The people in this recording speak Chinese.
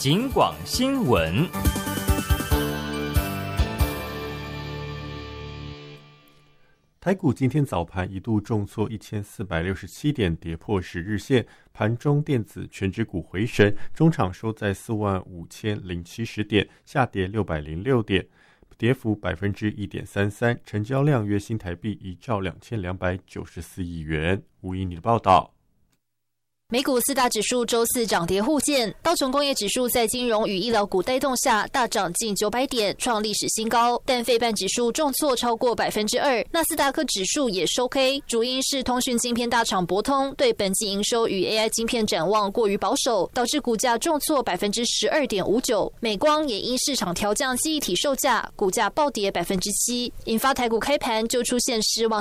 警广新闻。 台股今天早盘一度重挫1467点，跌破10日线，盘中电子全指股回神，中场收在45070点，下跌606点，跌幅1.33%，成交量约新台币1兆2294亿元。吴怡你的报道。 美股四大指数周四涨跌互见，道琼工业指数在金融与医疗股带动下大涨近900点，创历史新高，但费半指数重挫超过2%，纳斯达克指数也收黑，主因是通讯晶片大厂博通对本季营收与 AI 晶片展望过于保守，导致股价重挫12.59%。美光也因市场调降记忆体售价，股价暴跌7%，引发台股开盘就出现失望